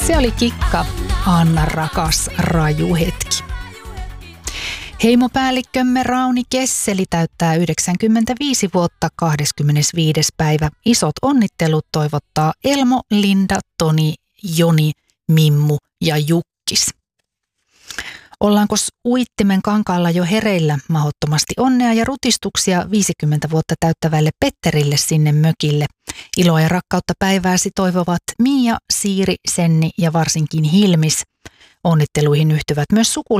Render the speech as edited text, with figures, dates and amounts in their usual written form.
Se oli Kikka, Anna rakas raju hetki. Heimopäällikkömme Rauni Kesseli täyttää 95 vuotta 25. päivä. Isot onnittelut toivottaa Elmo, Linda, Toni, Joni, Mimmu ja Jukkis. Ollaanko Uittimen kankaalla jo hereillä? Mahdottomasti onnea ja rutistuksia 50 vuotta täyttävälle Petterille sinne mökille. Iloa ja rakkautta päivääsi toivovat Miia, Siiri, Senni ja varsinkin Hilmis. Onnitteluihin yhtyvät myös sukulaiset